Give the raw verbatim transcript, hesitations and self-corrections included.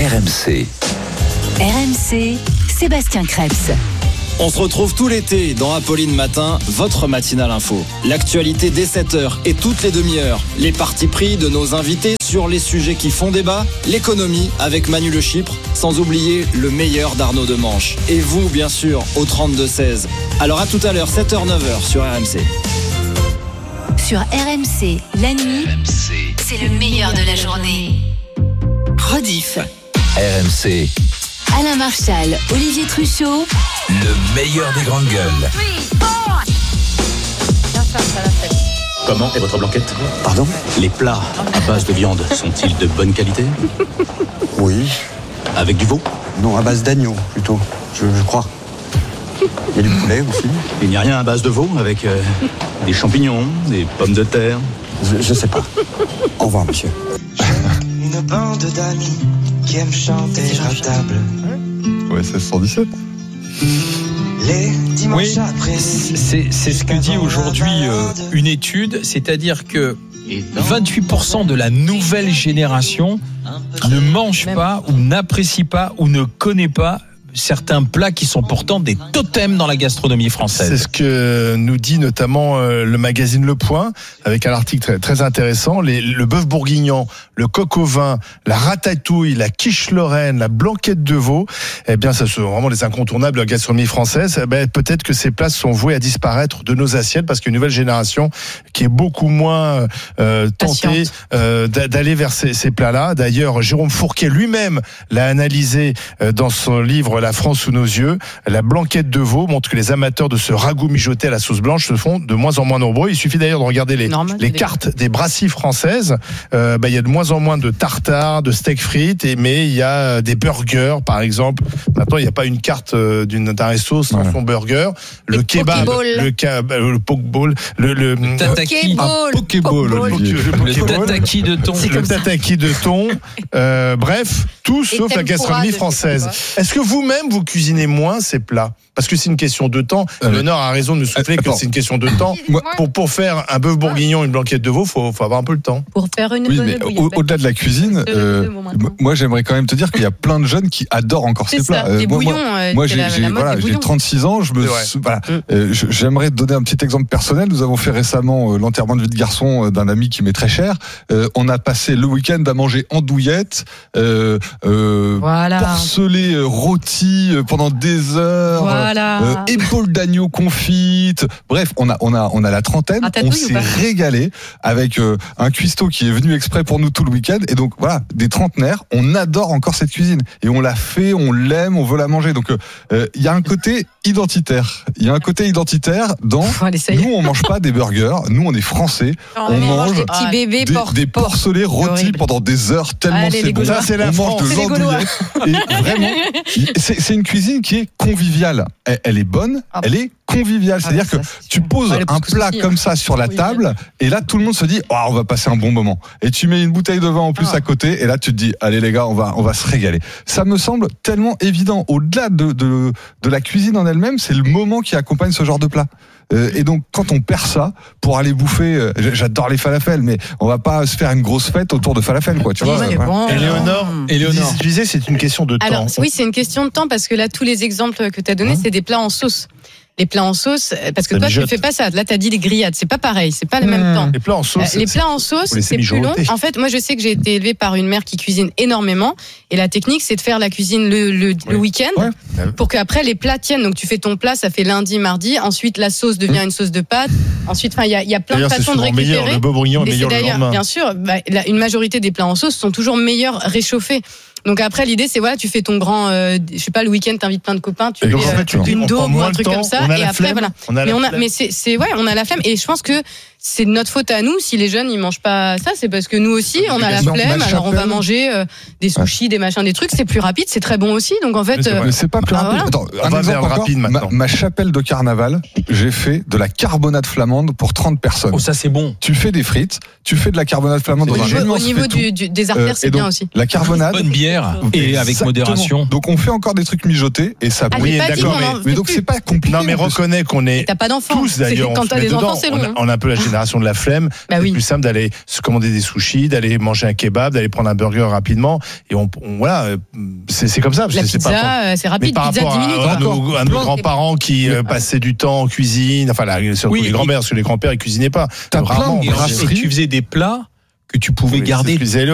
R M C. R M C, Sébastien Krebs. On se retrouve tout l'été dans Apolline Matin, votre matinale info. L'actualité dès sept heures et toutes les demi-heures. Les partis pris de nos invités sur les sujets qui font débat. L'économie avec Manu Le Chypre, sans oublier le meilleur d'Arnaud Demanche. Et vous, bien sûr, au trente-deux seize. Alors à tout à l'heure, sept heures neuf heures sur R M C. Sur R M C, la nuit, R M C. c'est le meilleur de la journée. Rediff. R M C. Alain Marchal, Olivier Truchot. Le meilleur des grandes gueules. Comment est votre blanquette ? Pardon ? Les plats à base de viande sont-ils de bonne qualité ? Oui. Avec du veau ? Non, à base d'agneau, plutôt, je, je crois. Il y a du poulet aussi. Il n'y a rien à base de veau avec euh, des champignons, des pommes de terre ? Je, je sais pas. Au revoir, monsieur. Une bande d'amis qui aiment chanter à table. Ouais, c'est cent dix-sept. Les dimanches Oui, après. c'est, c'est ce que dit aujourd'hui euh, une étude, c'est-à-dire que vingt-huit pour cent de la nouvelle génération ne mange pas ou n'apprécie pas ou ne connaît pas certains plats qui sont pourtant des totems dans la gastronomie française. C'est ce que nous dit notamment euh, le magazine Le Point, avec un article très, très intéressant. Les, le bœuf bourguignon, le coq au vin, la ratatouille, la quiche lorraine, la blanquette de veau, eh bien, ça sont vraiment les incontournables de la gastronomie française. Eh bien, peut-être que ces plats sont voués à disparaître de nos assiettes parce qu'il y a une nouvelle génération qui est beaucoup moins euh, tentée euh, d'aller vers ces, ces plats-là. D'ailleurs, Jérôme Fourquet lui-même l'a analysé euh, dans son livre La France sous nos yeux. La blanquette de veau montre que les amateurs de ce ragoût mijoté à la sauce blanche se font de moins en moins nombreux. Il suffit d'ailleurs de regarder les, Normal, les cartes des brasseries françaises. Euh, bah, il y a de moins en moins de tartares, de steak frites, et, mais il y a des burgers, par exemple. Maintenant, il n'y a pas une carte euh, d'une, d'un resto sans ouais. son burger. Le, le kebab, le, kebab, le pokeball, le, le, le tataki, un pokeball, le, le, le tataki de thon, le tataki de thon. Euh, bref, tout sauf la gastronomie française. Est-ce que vous-même vous cuisinez moins ces plats? Parce que c'est une question de temps. Euh, Léonore a raison de nous souffler que c'est une question de temps. Pour, pour faire un bœuf bourguignon, une blanquette de veau, il faut, faut avoir un peu le temps. Pour faire une oui, bonne mais bouillon. au, au-delà de la cuisine, euh, moi j'aimerais quand même te dire qu'il y a plein de jeunes qui adorent encore c'est ces ça, plats. Euh, les moi, bouillons, moi, euh, moi j'ai, la, j'ai, la voilà, j'ai trente-six ans. Je me, voilà, euh, j'aimerais te donner un petit exemple personnel. Nous avons fait récemment euh, l'enterrement de vie de garçon euh, d'un ami qui m'est très cher. Euh, on a passé le week-end à manger andouillettes, euh, euh, voilà. porcelet euh, rôti euh, pendant des heures. Voilà. Euh, épaule d'agneau confite. Bref, on a, on a, on a la trentaine. On s'est régalé avec euh, un cuistot qui est venu exprès pour nous tout le week-end. Et donc, voilà, des trentenaires, on adore encore cette cuisine. Et on l'a fait, on l'aime, on veut la manger. Donc, il euh, y a un côté identitaire. Il y a un côté identitaire dans, nous, on mange pas des burgers. Nous, on est français. Oh, on mange des petits bébés des, porc- des porcelets rôtis pendant des heures tellement Allez, c'est bon. Ça, c'est la on France. mange de l'andouillette. Et vraiment, c'est, c'est une cuisine qui est conviviale. Elle, elle est bonne, ah, elle est conviviale. C'est-à-dire ah, que ça, tu poses ouais, un plat aussi, comme ça sur la table et là, tout le monde se dit oh, on va passer un bon moment. Et tu mets une bouteille de vin en plus ah. à côté et là, tu te dis allez les gars, on va, on va se régaler. Ça me semble tellement évident. Au-delà de, de, de la cuisine en elle-même, c'est le moment qui accompagne ce genre de plat. Euh, et donc, quand on perd ça pour aller bouffer, euh, j'adore les falafels, mais on va pas se faire une grosse fête autour de falafels, quoi. Tu vois. Ouais, bon. Et Léonore, Léonore. Tu disais, c'est une question de Alors, temps. Oui, c'est une question de temps parce que là, tous les exemples que tu as donnés, hein? C'est des plats en sauce. Les plats en sauce, parce que ça toi mijote. Tu fais pas ça. Là, t'as dit les grillades, c'est pas pareil, c'est pas le mmh. même temps. Les plats en sauce, euh, les plats en sauce, c'est plus long. En fait, moi, je sais que j'ai été élevée par une mère qui cuisine énormément, et la technique, c'est de faire la cuisine le, le, oui. le week-end, ouais. pour qu'après les plats tiennent. Donc, tu fais ton plat, ça fait lundi, mardi. Ensuite, la sauce devient mmh. une sauce de pâte. Ensuite, enfin, il y a, il y a plein d'ailleurs, de façons de récupérer. Meilleur, le beurre bourguignon est meilleur le lendemain. Bien sûr, bah, la, une majorité des plats en sauce sont toujours meilleurs réchauffés. Donc après l'idée c'est voilà tu fais ton grand euh, je sais pas le week-end t'invites plein de copains tu fais en fait, tu une daube ou un truc temps, comme ça et après voilà on a mais on a flemme. mais c'est c'est ouais on a la flemme et je pense que c'est de notre faute à nous si les jeunes ils mangent pas ça c'est parce que nous aussi on a la flemme alors on va manger euh, des sushis des machins des trucs c'est plus rapide c'est très bon aussi donc en fait mais c'est, euh, mais c'est pas plus rapide voilà. Attends, on un va exemple vers encore, rapide maintenant ma, ma chapelle de carnaval j'ai fait de la carbonade flamande pour trente personnes oh ça c'est bon tu fais des frites tu fais de la carbonade flamande au dans niveau, un au niveau du, du, des artères euh, c'est bien aussi la carbonade bonne bière et avec exactement. Modération donc on fait encore des trucs mijotés et ça oui d'accord mais, mais donc c'est pas compliqué non mais reconnais qu'on est t'as pas d'enfants tous d'ailleurs quand t'as des enfants c'est long on a un peu la génération génération de la flemme. Bah c'est oui. plus simple d'aller se commander des sushis, d'aller manger un kebab, d'aller prendre un burger rapidement. Et on, on voilà, c'est, c'est comme ça. La c'est, pizza, c'est, pas, c'est rapide, par pizza rapport dix minutes. à, à, nos, à nos grands-parents qui euh, passaient du temps en cuisine, enfin là, surtout Oui, les grands-mères, parce que les grands-pères ils cuisinaient pas. T'as Rarement. plein de Et ensuite, brasseries. tu faisais des plats que tu pouvais Oui, garder c'est ce que disait